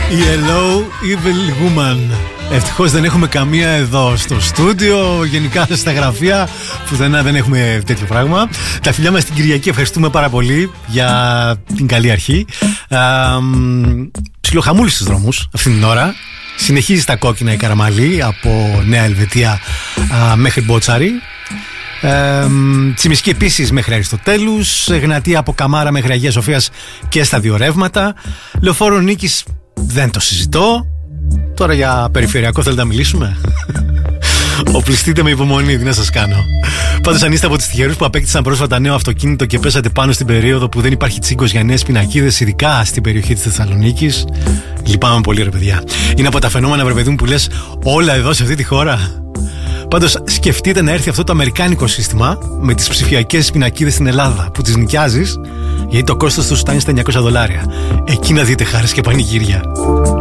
Hello Evil Woman. Ευτυχώς δεν έχουμε καμία εδώ στο στούντιο. Γενικά στα γραφεία πουθενά δεν έχουμε τέτοιο πράγμα. Τα φιλιά μας στην Κυριακή. Ευχαριστούμε πάρα πολύ για την καλή αρχή. Ψιλοχαμούλη στους δρόμους αυτήν την ώρα. Συνεχίζει τα κόκκινα η Καραμαλή από Νέα Ελβετία μέχρι Μπότσαρη. Τσιμισκή επίσης μέχρι Αριστοτέλους. Εγνατία από Καμάρα μέχρι Αγία Σοφίας και στα δύο ρεύματα. Λεωφόρο Νίκης δεν το συζητώ. Τώρα για περιφερειακό θέλετε να μιλήσουμε? Οπλιστείτε με υπομονή, τι να σας κάνω. Πάντως, αν είστε από τις τυχερούς που απέκτησαν πρόσφατα νέο αυτοκίνητο και πέσατε πάνω στην περίοδο που δεν υπάρχει τσίγκος για νέες πινακίδες, ειδικά στην περιοχή της Θεσσαλονίκης, λυπάμαι πολύ, ρε παιδιά. Είναι από τα φαινόμενα, ρε παιδί μου, που λες όλα εδώ σε αυτή τη χώρα. Πάντως, σκεφτείτε να έρθει αυτό το αμερικάνικο σύστημα με τις ψηφιακές πινακίδες στην Ελλάδα που τις νοικιάζεις, γιατί το κόστος τους φτάνει στα $900. Εκεί να δείτε χάρες και πανηγύρια.